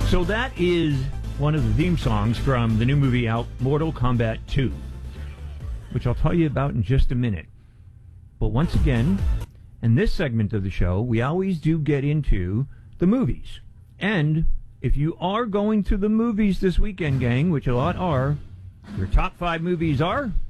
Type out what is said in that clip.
So that is one of the theme songs from the new movie out, Mortal Kombat 2, which I'll tell you about in just a minute. But once again, in this segment of the show, we always do get into the movies. And if you are going to the movies this weekend, gang, which a lot are, your top 5 movies are